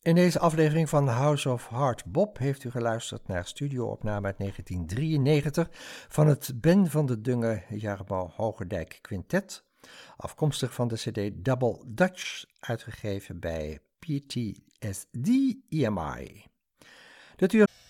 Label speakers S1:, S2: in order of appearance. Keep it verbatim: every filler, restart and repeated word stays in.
S1: In deze aflevering van House of Hard Bop heeft u geluisterd naar studioopname uit negentien drieënnegentig van het Ben van de Dungen Jarmo Hogerdijk Quintet, afkomstig van de cd Double Dutch, uitgegeven bij P T S D E M I. Dat u